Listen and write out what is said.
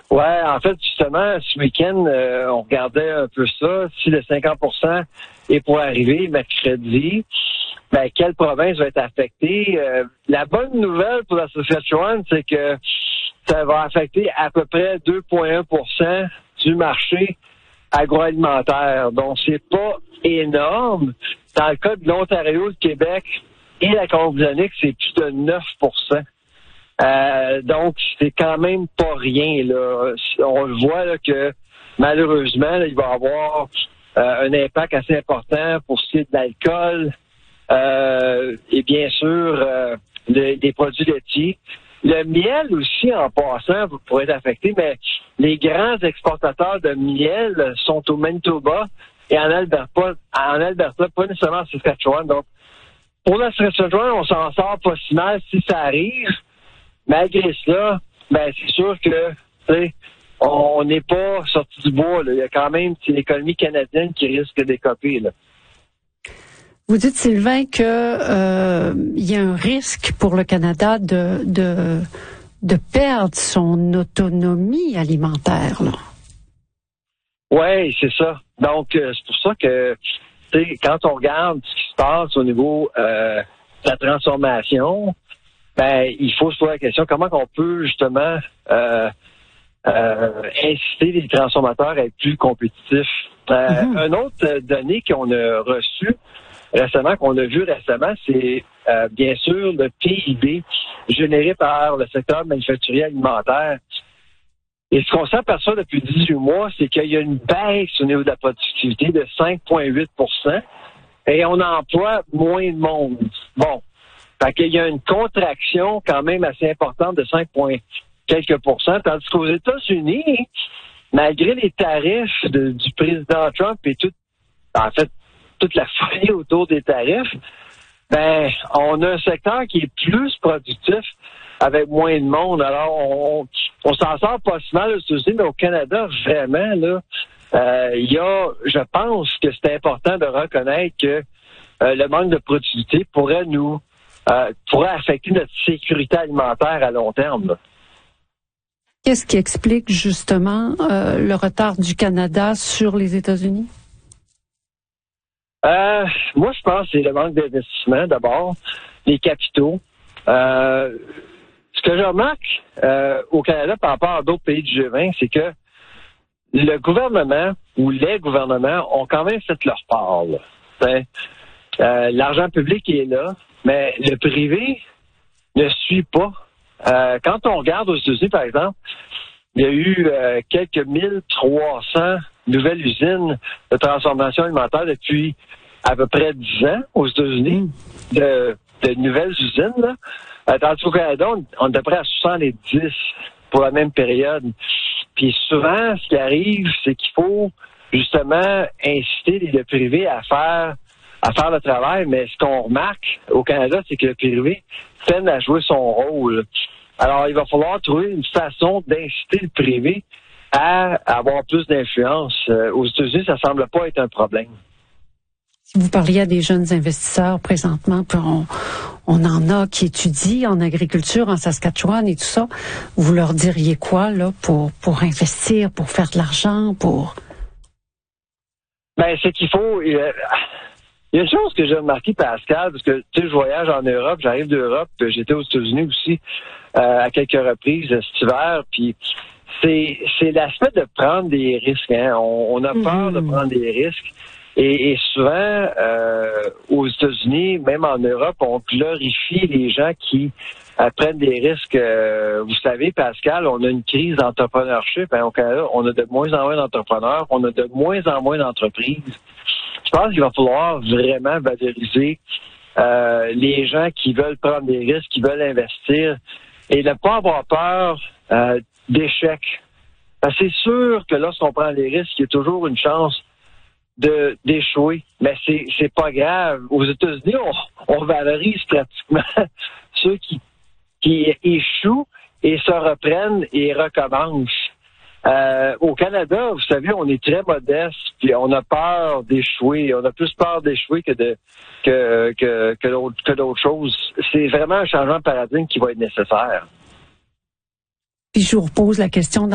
Ouais, en fait, justement, ce week-end, on regardait un peu ça. Si le 50% est pour arriver mercredi, ben quelle province va être affectée? La bonne nouvelle pour la Saskatchewan, c'est que ça va affecter à peu près 2,1% du marché agroalimentaire. Donc, c'est pas énorme. Dans le cas de l'Ontario, le Québec et la Colombie-Britannique, c'est plus de 9%. Donc, c'est quand même pas rien, là. On le voit là, que malheureusement, là, il va y avoir un impact assez important pour ce qui est de l'alcool et bien sûr des produits laitiers. Le miel aussi, en passant, pourrait être affecté, mais les grands exportateurs de miel sont au Manitoba et en Alberta, pas nécessairement en Saskatchewan. Donc, pour la Saskatchewan, on s'en sort pas si mal si ça arrive. Malgré cela, ben c'est sûr que on n'est pas sorti du bois. Là. Il y a quand même l'économie canadienne qui risque d'écoper. Là. Vous dites, Sylvain, que il y a un risque pour le Canada de perdre son autonomie alimentaire. Là. Oui, c'est ça. Donc, c'est pour ça que quand on regarde ce qui se passe au niveau de la transformation, ben il faut se poser la question comment on peut justement inciter les transformateurs à être plus compétitifs. Un autre donnée qu'on a reçu récemment, qu'on a vu récemment, c'est bien sûr le PIB généré par le secteur manufacturier alimentaire. Et ce qu'on s'aperçoit depuis 18 mois, c'est qu'il y a une baisse au niveau de la productivité de 5,8% et on emploie moins de monde. Bon. Fait qu'il y a une contraction quand même assez importante de 5 quelques pourcents, tandis qu'aux États-Unis, malgré les tarifs du président Trump et toute la folie autour des tarifs, ben on a un secteur qui est plus productif avec moins de monde. Alors on s'en sort pas si mal aux États-Unis, mais au Canada, vraiment, là, je pense que c'est important de reconnaître que le manque de productivité pourrait affecter notre sécurité alimentaire à long terme. Là. Qu'est-ce qui explique justement le retard du Canada sur les États-Unis? Moi, je pense que c'est le manque d'investissement d'abord, les capitaux. Ce que je remarque au Canada par rapport à d'autres pays du G20, c'est que le gouvernement ou les gouvernements ont quand même fait leur part. L'argent public est là, mais le privé ne suit pas. Quand on regarde aux États-Unis, par exemple, il y a eu quelques 1300 nouvelles usines de transformation alimentaire depuis à peu près 10 ans aux États-Unis, de nouvelles usines. Là. Tandis qu'au Canada, on est à peu près à 70 pour la même période. Puis souvent, ce qui arrive, c'est qu'il faut justement inciter le privé à faire le travail, mais ce qu'on remarque au Canada, c'est que le privé peine à jouer son rôle. Alors, il va falloir trouver une façon d'inciter le privé à avoir plus d'influence. Aux États-Unis, ça semble pas être un problème. Si vous parliez à des jeunes investisseurs présentement, puis on en a qui étudient en agriculture, en Saskatchewan et tout ça, vous leur diriez quoi là pour investir, pour faire de l'argent, pour... Ben, c'est qu'il faut... Il y a une chose que j'ai remarqué, Pascal, parce que tu sais, je voyage en Europe, j'arrive d'Europe, j'étais aux États-Unis aussi à quelques reprises cet hiver, puis c'est l'aspect de prendre des risques. Hein. On a peur de prendre des risques. Et souvent, aux États-Unis, même en Europe, on glorifie les gens qui prennent des risques. Vous savez, Pascal, on a une crise d'entrepreneurship. Hein, au Canada, on a de moins en moins d'entrepreneurs, on a de moins en moins d'entreprises. Je pense qu'il va falloir vraiment valoriser les gens qui veulent prendre des risques, qui veulent investir et ne pas avoir peur d'échec. C'est sûr que lorsqu'on prend des risques, il y a toujours une chance d'échouer. Mais c'est pas grave. Aux États-Unis, on valorise pratiquement ceux qui échouent et se reprennent et recommencent. Au Canada, vous savez, on est très modeste, puis on a peur d'échouer. On a plus peur d'échouer que d'autres choses. C'est vraiment un changement de paradigme qui va être nécessaire. Puis je vous repose la question